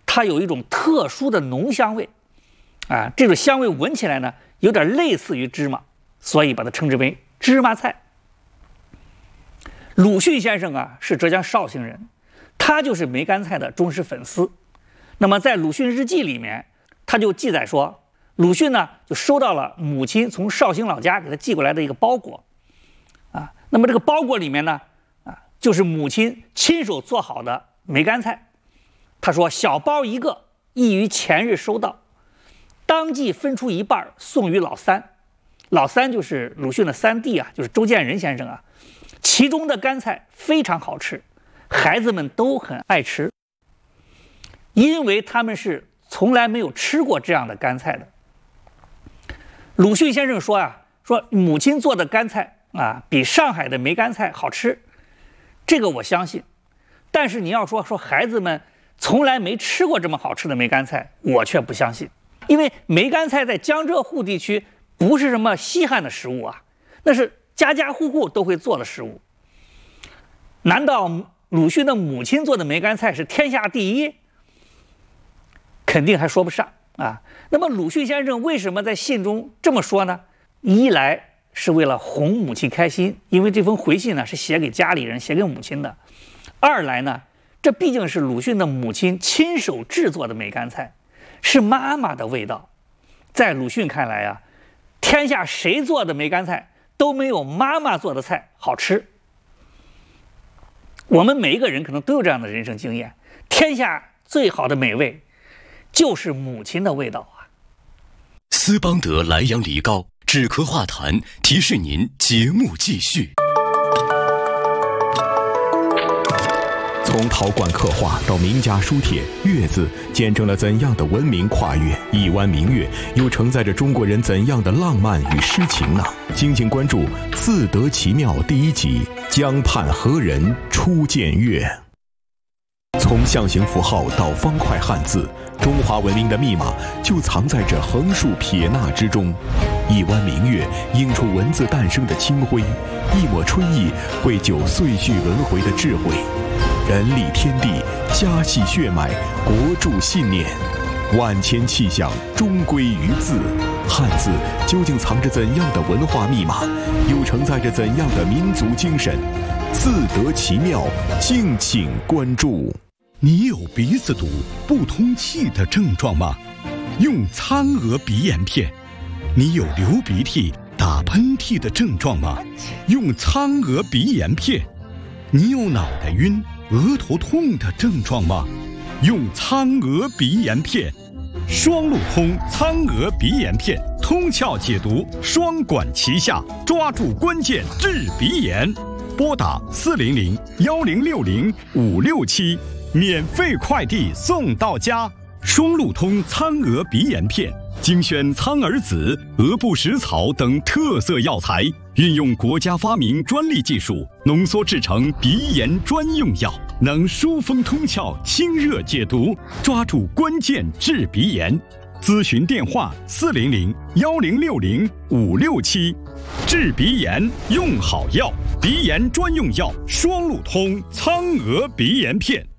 它有一种特殊的浓香味，啊，这种香味闻起来呢，有点类似于芝麻，所以把它称之为芝麻菜。鲁迅先生啊是浙江绍兴人，他就是梅干菜的忠实粉丝。那么在鲁迅日记里面，他就记载说，鲁迅呢就收到了母亲从绍兴老家给他寄过来的一个包裹，啊，那么这个包裹里面呢，就是母亲亲手做好的梅干菜。他说小包一个，亦于前日收到，当即分出一半送于老三。老三就是鲁迅的三弟啊，就是周建人先生啊。其中的干菜非常好吃，孩子们都很爱吃，因为他们是从来没有吃过这样的干菜的。鲁迅先生说啊，说母亲做的干菜啊，比上海的梅干菜好吃，这个我相信。但是你要说孩子们从来没吃过这么好吃的梅干菜，我却不相信。因为梅干菜在江浙沪地区不是什么稀罕的食物啊，那是家家户户都会做的食物。难道鲁迅的母亲做的梅干菜是天下第一？肯定还说不上啊。那么鲁迅先生为什么在信中这么说呢？一来是为了哄母亲开心，因为这封回信呢是写给家里人，写给母亲的。二来呢，这毕竟是鲁迅的母亲亲手制作的梅干菜，是妈妈的味道。在鲁迅看来啊，天下谁做的梅干菜都没有妈妈做的菜好吃。我们每一个人可能都有这样的人生经验，天下最好的美味就是母亲的味道啊。 斯邦德莱阳梨膏止咳化痰，提示您节目继续。 从陶罐刻画到名家书帖，月字见证了怎样的文明跨越？一湾明月又承载着中国人怎样的浪漫与诗情呢？敬请关注《自得其妙》第1集《江畔何人初见月》。从象形符号到方块汉字，中华文明的密码就藏在这横竖撇捺之中。一湾明月映出文字诞生的清辉，一抹春意绘就岁序轮回的智慧。人立天地，家系血脉，国铸信念，万千气象终归于字。汉字究竟藏着怎样的文化密码，又承载着怎样的民族精神？自得其妙，敬请关注。 你有鼻子堵、不通气的症状吗？用苍娥鼻炎片。你有流鼻涕、打喷嚏的症状吗？用苍娥鼻炎片。你有脑袋晕、额头痛的症状吗？用苍娥鼻炎片。双路通苍娥鼻炎片，通窍解毒，双管齐下，抓住关键治鼻炎。拨打400-1060-567，免费快递送到家。双路通苍娥鼻炎片，精选苍耳子、鹅不食草等特色药材，运用国家发明专利技术，浓缩制成鼻炎专用药，能疏风通窍、清热解毒，抓住关键治鼻炎。咨询电话400-1060-567。治鼻炎用好药，鼻炎专用药双路通苍娥鼻炎片。